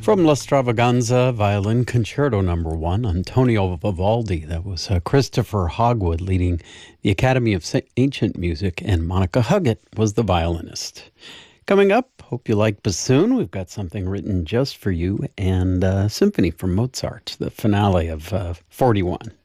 From La Stravaganza, Violin Concerto Number 1, Antonio Vivaldi. That was Christopher Hogwood leading the Academy of Ancient Music, and Monica Huggett was the violinist. Coming up, hope you like bassoon. We've got something written just for you, and Symphony from Mozart, the finale of 41.